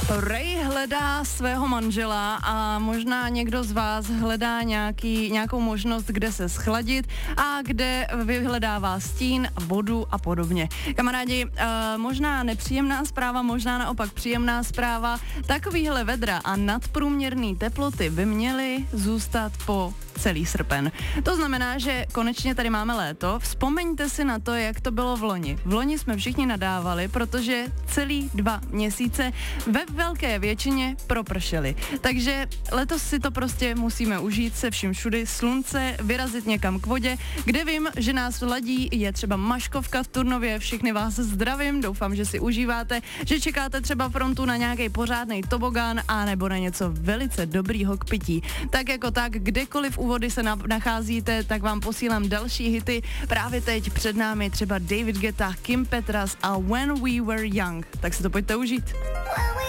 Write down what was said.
Ray hledá svého manžela a možná někdo z vás hledá nějakou možnost, kde se schladit a kde vyhledává stín, vodu a podobně. Kamarádi, možná nepříjemná zpráva, možná naopak příjemná zpráva. Takovýhle vedra a nadprůměrné teploty by měly zůstat po celý srpen. To znamená, že konečně tady máme léto. Vzpomeňte si na to, jak to bylo v loni. V loni jsme všichni nadávali, protože celý 2 měsíce ve velké většině propršely. Takže letos si to prostě musíme užít se vším všudy. Slunce, vyrazit někam k vodě, kde vím, že nás ladí, je třeba Maškovka v Turnově. Všechny vás zdravím, doufám, že si užíváte, že čekáte třeba frontu na nějaký pořádnej tobogán a nebo na něco velice dobrýho k pití. Tak jako tak, kdekoliv u vody se nacházíte, tak vám posílám další hity. Právě teď před námi třeba David Guetta, Kim Petras a When We Were Young. Tak si to pojďte užít.